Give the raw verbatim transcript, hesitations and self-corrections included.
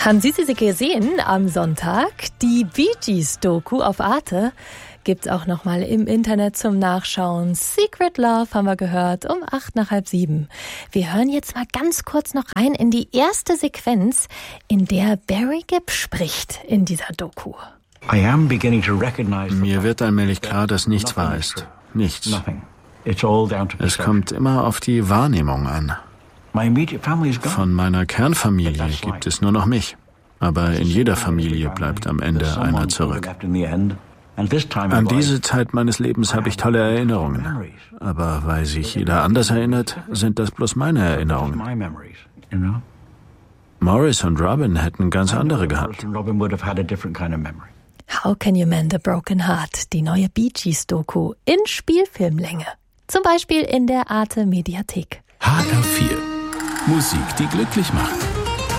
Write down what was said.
Haben Sie sie gesehen am Sonntag? Die Bee Gees-Doku auf Arte gibt's auch nochmal im Internet zum Nachschauen. Secret Love haben wir gehört um acht nach halb sieben. Wir hören jetzt mal ganz kurz noch rein in die erste Sequenz, in der Barry Gibb spricht in dieser Doku. Mir wird allmählich klar, dass nichts wahr ist. Nichts. Es kommt immer auf die Wahrnehmung an. Von meiner Kernfamilie gibt es nur noch mich. Aber in jeder Familie bleibt am Ende einer zurück. An diese Zeit meines Lebens habe ich tolle Erinnerungen. Aber weil sich jeder anders erinnert, sind das bloß meine Erinnerungen. Morris und Robin hätten ganz andere gehabt. How Can You Mend a Broken Heart? Die neue Bee Gees-Doku in Spielfilmlänge. Zum Beispiel in der Arte Mediathek. H R vier. Musik, die glücklich macht.